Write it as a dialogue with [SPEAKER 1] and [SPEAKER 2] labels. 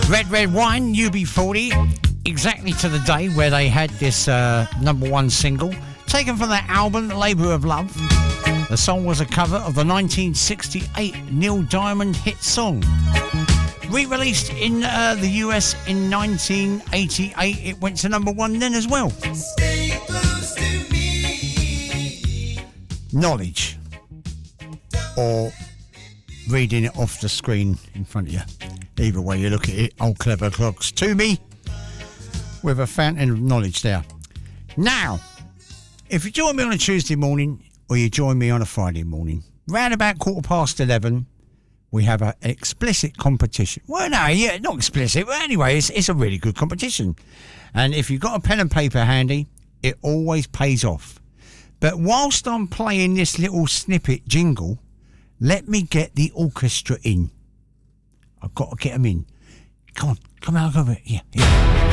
[SPEAKER 1] Red Red Wine, UB40, exactly to the day where they had this number one single, taken from their album Labour of Love. The song was a cover of the 1968 Neil Diamond hit song. Re-released in the US in 1988, it went to number one then as well.
[SPEAKER 2] Stay close to me.
[SPEAKER 1] Knowledge, or reading it off the screen in front of you. Either way you look at it, old clever clocks to me, with a fountain of knowledge there. Now, if you join me on a Tuesday morning, or you join me on a Friday morning, round about 11:15, we have an explicit competition. Well, no, yeah, not explicit, but anyway, it's a really good competition. And if you've got a pen and paper handy, it always pays off. But whilst I'm playing this little snippet jingle, let me get the orchestra in. I've got to get them in. Come on, come out over here. Yeah.